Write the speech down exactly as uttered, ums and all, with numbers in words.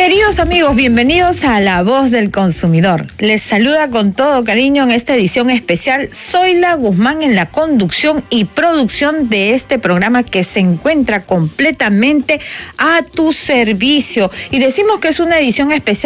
Queridos amigos, bienvenidos a La Voz del Consumidor. Les saluda con todo cariño en esta edición especial Zoila Guzmán en la conducción y producción de este programa que se encuentra completamente a tu servicio. Y decimos que es una edición especial